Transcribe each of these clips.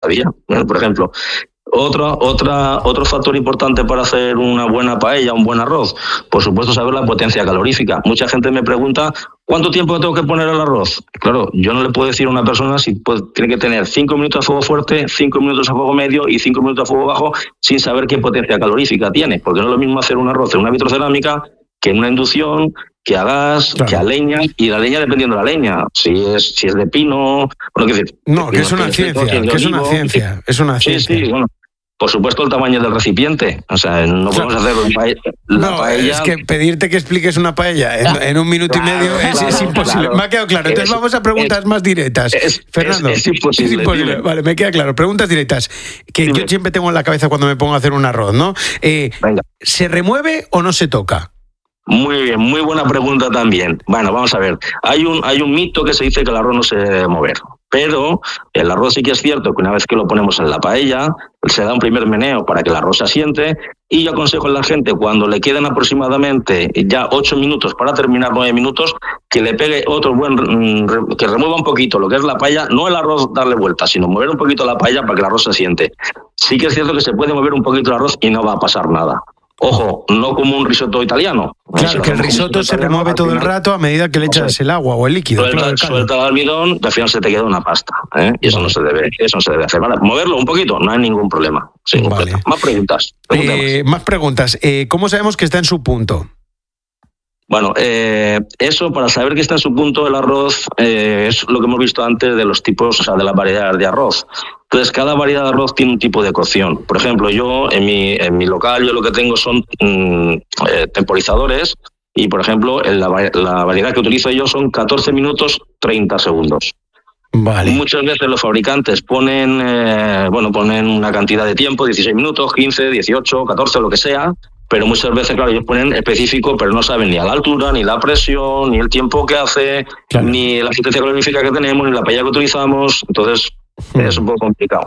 día, por ejemplo. Otro factor importante para hacer una buena paella, un buen arroz, por supuesto, saber la potencia calorífica. Mucha gente me pregunta, ¿cuánto tiempo tengo que poner al arroz? Claro, yo no le puedo decir a una persona si tiene que tener 5 minutos a fuego fuerte, 5 minutos a fuego medio y 5 minutos a fuego bajo sin saber qué potencia calorífica tiene, porque no es lo mismo hacer un arroz en una vitrocerámica que en una inducción, que a gas, claro, que a leña, y la leña dependiendo de la leña, si es de pino, bueno, que es una ciencia, es una ciencia. Sí, bueno. Por supuesto, el tamaño del recipiente. O sea, no podemos hacer la paella. Es que pedirte que expliques una paella en un minuto y medio es imposible. Claro. Me ha quedado claro. Entonces vamos a preguntas más directas. Fernando, es imposible. Vale, me queda claro. Preguntas directas. Que yo siempre tengo en la cabeza cuando me pongo a hacer un arroz, ¿no? ¿Se remueve o no se toca? Muy bien, muy buena pregunta también. Bueno, vamos a ver. Hay un mito que se dice que el arroz no se debe mover. Pero el arroz sí que es cierto que una vez que lo ponemos en la paella, se da un primer meneo para que el arroz se asiente, y yo aconsejo a la gente, cuando le queden aproximadamente ya 8 minutos para terminar 9 minutos, que le pegue otro que remueva un poquito lo que es la paella, no el arroz darle vuelta, sino mover un poquito la paella para que el arroz se asiente. Sí que es cierto que se puede mover un poquito el arroz y no va a pasar nada. Ojo, no como un risotto italiano. Claro, que el risotto se remueve todo el rato a medida que le echas el agua o el líquido. Suelta el almidón y al final se te queda una pasta. Y eso no se debe hacer. Vale, moverlo un poquito, no hay ningún problema. Vale. Más preguntas. Más preguntas. ¿Cómo sabemos que está en su punto? Bueno, eso, para saber que está en su punto el arroz, es lo que hemos visto antes de los tipos, o sea, de las variedades de arroz. Entonces, cada variedad de arroz tiene un tipo de cocción. Por ejemplo, yo en mi local, yo lo que tengo son temporizadores, y, por ejemplo, la variedad que utilizo yo son 14 minutos 30 segundos. Vale. Muchas veces los fabricantes ponen una cantidad de tiempo, 16 minutos, 15, 18, 14, lo que sea, pero muchas veces, claro, ellos ponen específico, pero no saben ni a la altura, ni la presión, ni el tiempo que hace, claro, ni la potencia calorífica que tenemos, ni la paella que utilizamos. Entonces, es un poco complicado.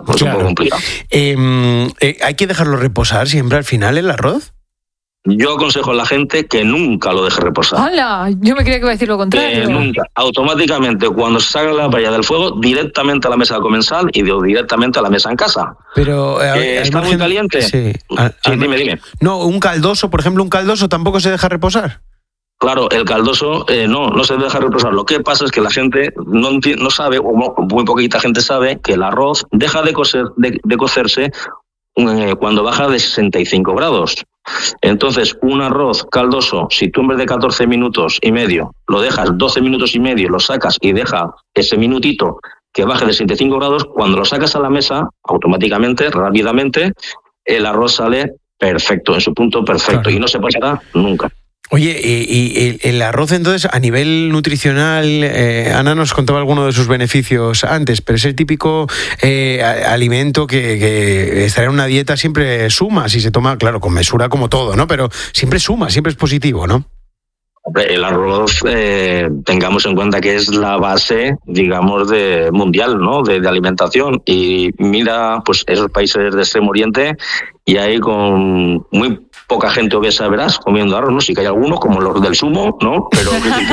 ¿Hay que dejarlo reposar siempre al final el arroz? Yo aconsejo a la gente que nunca lo deje reposar. ¡Hala! Yo me creía que iba a decir lo contrario. Nunca. Automáticamente, cuando se salga la paella del fuego, directamente a la mesa comensal y directamente a la mesa en casa. Pero ¿está muy caliente? Sí. Dime. No, un caldoso, por ejemplo, tampoco se deja reposar. Claro, el caldoso no se deja reposar. Lo que pasa es que la gente no sabe, o muy poquita gente sabe, que el arroz deja de cocerse cuando baja de 65 grados. Entonces, un arroz caldoso, si tú en vez de 14 minutos y medio lo dejas 12 minutos y medio, lo sacas y deja ese minutito que baje de 65 grados, cuando lo sacas a la mesa, automáticamente, rápidamente, el arroz sale perfecto, en su punto perfecto, claro, y no se pasará nunca. Oye, y el arroz, entonces, a nivel nutricional, Ana nos contaba alguno de sus beneficios antes, pero es el típico alimento que estar en una dieta siempre suma, si se toma, claro, con mesura como todo, ¿no? Pero siempre suma, siempre es positivo, ¿no? El arroz, tengamos en cuenta que es la base, digamos, mundial, ¿no? De alimentación. Y mira, pues esos países de Extremo Oriente, y hay con muy poca gente obesa, verás, comiendo arroz, ¿no? Sí que hay algunos, como los del sumo, ¿no? Pero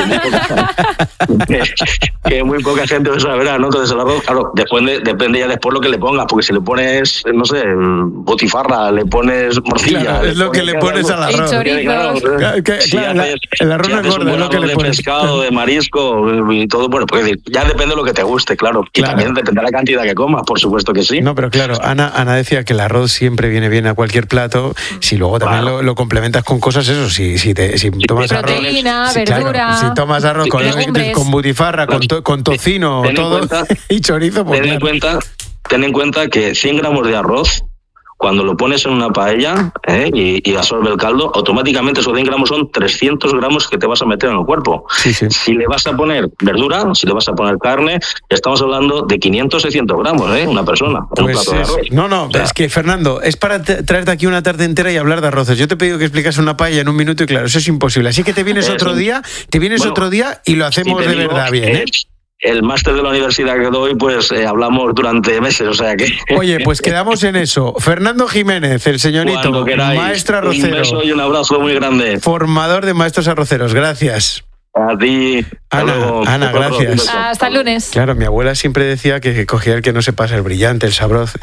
que muy poca gente obesa, verás, ¿no? Entonces el arroz, claro, depende ya después lo que le pongas, porque si le pones, no sé, botifarra, le pones morcilla... Claro, es lo que le pones al arroz. Claro, el arroz no es gordo, es lo que le pones. De pescado, de marisco y todo, bueno, pues ya depende de lo que te guste, claro. Y también depende de la cantidad que comas, por supuesto que sí. No, pero claro, Ana decía que el arroz siempre viene bien a cualquier plato, si luego también lo complementas con cosas, eso, si tomas proteína, arroz, verdura, claro, si tomas arroz con butifarra, con tocino, todo, y chorizo, pues ten en cuenta que 100 gramos de arroz, cuando lo pones en una paella y absorbe el caldo, automáticamente esos 100 gramos son 300 gramos que te vas a meter en el cuerpo. Sí. Si le vas a poner verdura, si le vas a poner carne, estamos hablando de 500-600 gramos, una persona, en un plato de arroz. No, es que, Fernando, es para traerte aquí una tarde entera y hablar de arroces. Yo te he pedido que explicas una paella en un minuto y claro, eso es imposible. Así que te vienes otro día y lo hacemos de verdad bien, El máster de la universidad que doy, pues hablamos durante meses, o sea que... Oye, pues quedamos en eso. Fernando Jiménez, el señorito, maestro arrocero. Un beso y un abrazo muy grande. Formador de maestros arroceros, gracias. A ti. Ana, gracias. Hasta el lunes. Claro, mi abuela siempre decía que cogía el que no se pasa el brillante, el sabroz.